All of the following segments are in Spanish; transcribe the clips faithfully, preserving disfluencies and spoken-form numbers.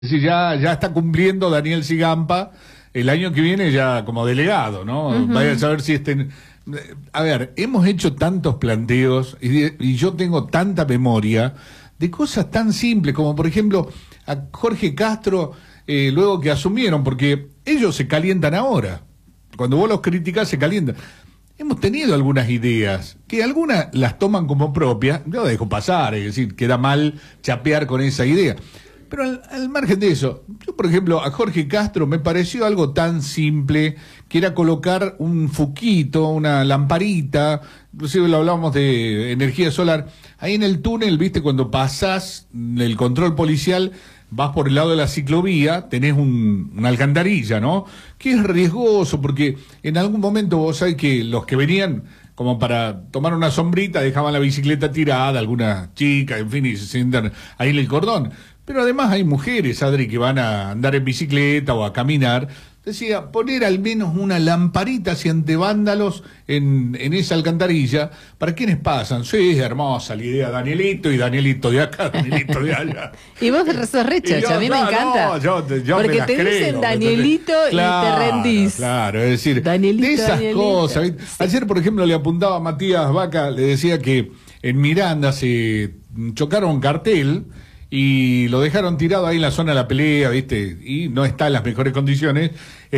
Es decir, ya, ya está cumpliendo Daniel Zigampa el año que viene ya como delegado, ¿no? Uh-huh. Vaya a saber si este... A ver, hemos hecho tantos planteos y, de, y yo tengo tanta memoria de cosas tan simples como, por ejemplo, a Jorge Castro, eh, luego que asumieron, porque ellos se calientan ahora. Cuando vos los criticás, se calientan. Hemos tenido algunas ideas, que algunas las toman como propias, yo dejo pasar, es decir, queda mal chapear con esa idea. Pero al, al margen de eso, yo por ejemplo a Jorge Castro me pareció algo tan simple que era colocar un foquito, una lamparita, inclusive lo hablábamos de energía solar, ahí en el túnel, viste, cuando pasás el control policial, vas por el lado de la ciclovía, tenés un, una alcantarilla, ¿no? Que es riesgoso porque en algún momento vos sabés que los que venían como para tomar una sombrita dejaban la bicicleta tirada, algunas chicas, en fin, y se sientan ahí en el cordón. Pero además hay mujeres, Adri, que van a andar en bicicleta o a caminar. Decía, poner al menos una lamparita así ante vándalos en, en esa alcantarilla. ¿Para quiénes pasan? Sí, hermosa la idea, Danielito, y Danielito de acá, Danielito de allá. Y vos sos rechacho, a mí me encanta. No, yo, yo porque me las te creo, dicen Danielito y claro, te rendís. Claro, es decir, Danielito, de esas Danielito. cosas. Sí. Ayer, por ejemplo, le apuntaba a Matías Vaca, le decía que en Miranda se chocaron un cartel y lo dejaron tirado ahí en la zona de la pelea, ¿viste? Y no está en las mejores condiciones.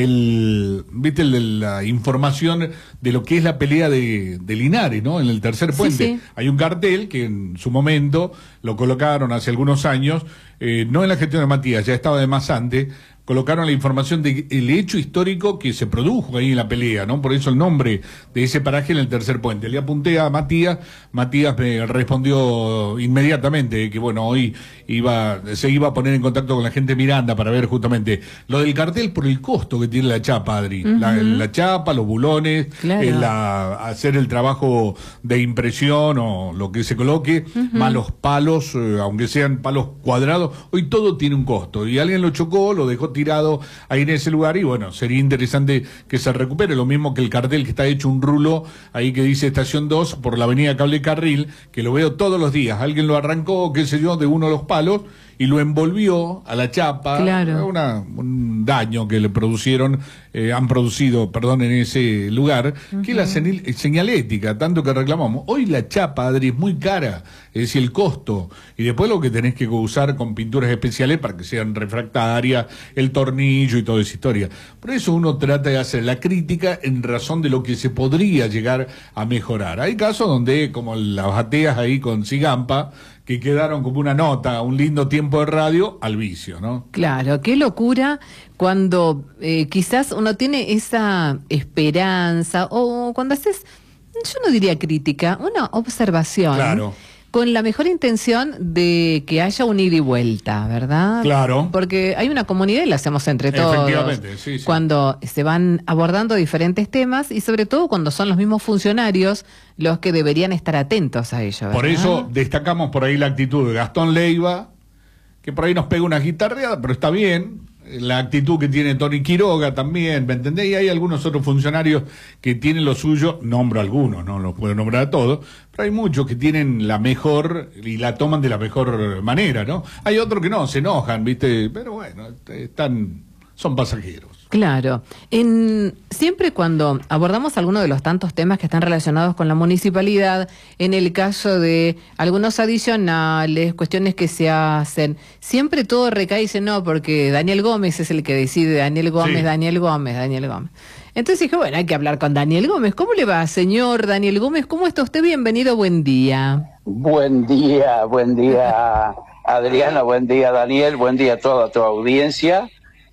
El, ¿viste? El, la información de lo que es la pelea de, de Linares, ¿no? En el tercer puente. Sí, sí. Hay un cartel que en su momento lo colocaron hace algunos años, eh, no en la gestión de Matías, ya estaba de más antes, colocaron la información del hecho histórico que se produjo ahí en la pelea, ¿no? Por eso el nombre de ese paraje en el tercer puente. Le apunté a Matías, Matías me respondió inmediatamente que, bueno, hoy iba, se iba a poner en contacto con la gente de Miranda para ver justamente lo del cartel por el costo que tiene la chapa, Adri. Uh-huh. la, la chapa, los bulones, claro. el, la, hacer el trabajo de impresión o lo que se coloque, uh-huh. más los palos, eh, aunque sean palos cuadrados, hoy todo tiene un costo. Y alguien lo chocó, lo dejó tirado ahí en ese lugar y bueno, sería interesante que se recupere, lo mismo que el cartel que está hecho un rulo ahí que dice Estación dos por la avenida Cable Carril, que lo veo todos los días, alguien lo arrancó, qué sé yo, de uno de los palos y lo envolvió a la chapa, claro. una, un daño que le producieron, eh, han producido, perdón, en ese lugar, uh-huh. que es la señal, señalética, tanto que reclamamos. Hoy la chapa, Adri, es muy cara, es decir, el costo, y después lo que tenés que usar con pinturas especiales para que sean refractarias, el tornillo y toda esa historia. Por eso uno trata de hacer la crítica en razón de lo que se podría llegar a mejorar. Hay casos donde, como las bateas ahí con Zigampa, que quedaron como una nota, un lindo tiempo de radio, al vicio, ¿no? Claro, qué locura cuando eh, quizás uno tiene esa esperanza, o cuando haces, yo no diría crítica, una observación. Claro. Con la mejor intención de que haya un ida y vuelta, ¿verdad? Claro. Porque hay una comunidad y la hacemos entre todos. Efectivamente, sí, sí. Cuando se van abordando diferentes temas y sobre todo cuando son los mismos funcionarios los que deberían estar atentos a ello, ¿verdad? Por eso destacamos por ahí la actitud de Gastón Leiva, que por ahí nos pega una guitarreada, pero está bien. La actitud que tiene Tony Quiroga también, ¿me entendés? Y hay algunos otros funcionarios que tienen lo suyo, nombro algunos, no los puedo nombrar a todos, pero hay muchos que tienen la mejor y la toman de la mejor manera, ¿no? Hay otros que no, se enojan, ¿viste? Pero bueno, están, son pasajeros. Claro. En, siempre cuando abordamos alguno de los tantos temas que están relacionados con la municipalidad, en el caso de algunos adicionales, cuestiones que se hacen, siempre todo recae y dice no, porque Daniel Gómez es el que decide, Daniel Gómez, sí. Daniel Gómez, Daniel Gómez. Entonces dije, bueno, hay que hablar con Daniel Gómez. ¿Cómo le va, señor Daniel Gómez? ¿Cómo está usted? Bienvenido, buen día. Buen día, buen día, Adriana, buen día, Daniel, buen día a toda tu audiencia.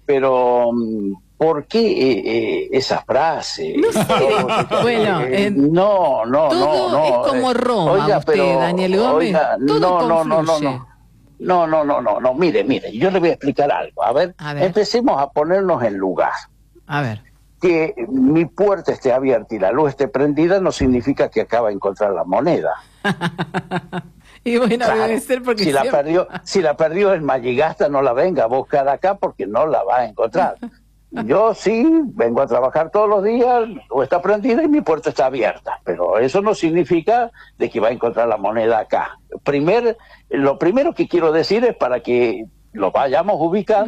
Pero ¿por qué eh, eh, esa frase? No sé. Bueno, eh, no, no, todo no, no. es como Roma, oiga, usted, pero, Daniel Gómez. Oiga, todo no, no, no, no, confluye. no. No, no, no, no, no. Mire, mire, yo le voy a explicar algo. A ver, a ver, empecemos a ponernos en lugar. A ver. Que mi puerta esté abierta y la luz esté prendida no significa que acaba de encontrar la moneda. Y bueno, claro, debe ser porque si la siempre... perdió, si la perdió en Malligasta, no la venga a buscar acá porque no la va a encontrar. Yo sí vengo a trabajar todos los días, o está prendida y mi puerta está abierta, pero eso no significa de que va a encontrar la moneda acá. Primer, lo primero que quiero decir es para que lo vayamos ubicando.